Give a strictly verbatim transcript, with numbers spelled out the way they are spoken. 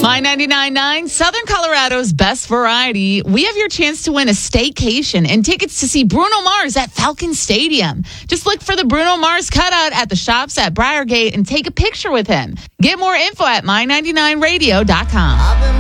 My ninety-nine point nine, Southern Colorado's best variety. We have your chance to win a staycation and tickets to see Bruno Mars at Falcon Stadium. Just look for the Bruno Mars cutout at the shops at Briargate and take a picture with him. Get more info at my ninety-nine radio dot com.